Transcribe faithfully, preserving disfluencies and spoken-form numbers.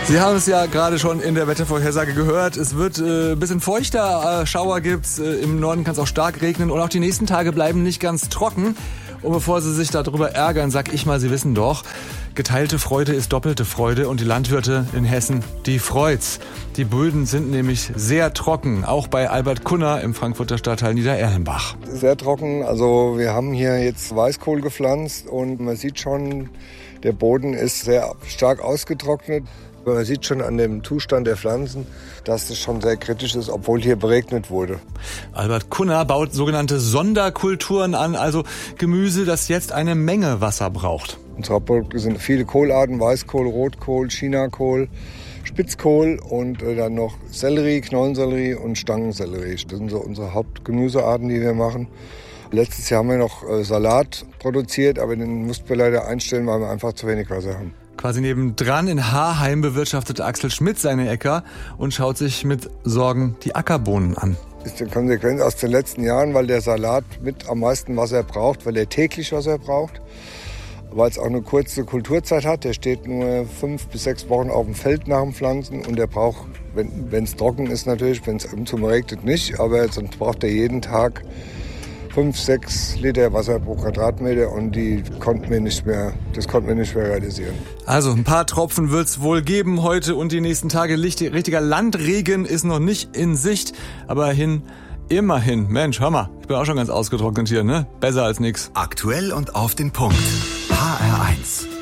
Sie haben es ja gerade schon in der Wettervorhersage gehört. Es wird äh, ein bisschen feuchter, äh, Schauer gibt's. Äh, Im Norden kann es auch stark regnen und auch die nächsten Tage bleiben nicht ganz trocken. Und bevor Sie sich darüber ärgern, sag ich mal, Sie wissen doch, geteilte Freude ist doppelte Freude und die Landwirte in Hessen, die freut's. Die Böden sind nämlich sehr trocken, auch bei Albert Kunner im Frankfurter Stadtteil Niedererlenbach. Sehr trocken, also wir haben hier jetzt Weißkohl gepflanzt und man sieht schon, der Boden ist sehr stark ausgetrocknet. Man sieht schon an dem Zustand der Pflanzen, dass es schon sehr kritisch ist, obwohl hier beregnet wurde. Albert Kunner baut sogenannte Sonderkulturen an, also Gemüse, das jetzt eine Menge Wasser braucht. Unsere Hauptprodukte sind viele Kohlarten, Weißkohl, Rotkohl, Chinakohl, Spitzkohl und dann noch Sellerie, Knollensellerie und Stangensellerie. Das sind so unsere Hauptgemüsearten, die wir machen. Letztes Jahr haben wir noch Salat produziert, aber den mussten wir leider einstellen, weil wir einfach zu wenig Wasser haben. Quasi nebendran in Haarheim bewirtschaftet Axel Schmidt seine Äcker und schaut sich mit Sorgen die Ackerbohnen an. Das ist die Konsequenz aus den letzten Jahren, weil der Salat mit am meisten Wasser braucht, weil er täglich Wasser braucht, weil es auch eine kurze Kulturzeit hat. Der steht nur fünf bis sechs Wochen auf dem Feld nach dem Pflanzen und der braucht, wenn es trocken ist natürlich, wenn es im Sommer regnet nicht, aber sonst braucht er jeden Tag fünf, sechs Liter Wasser pro Quadratmeter und die konnten wir nicht mehr, das konnten wir nicht mehr realisieren. Also ein paar Tropfen wird's wohl geben heute und die nächsten Tage. Richtiger Landregen ist noch nicht in Sicht, aber hin, immerhin. Mensch, hör mal, ich bin auch schon ganz ausgetrocknet hier, ne? Besser als nix. Aktuell und auf den Punkt. H R eins.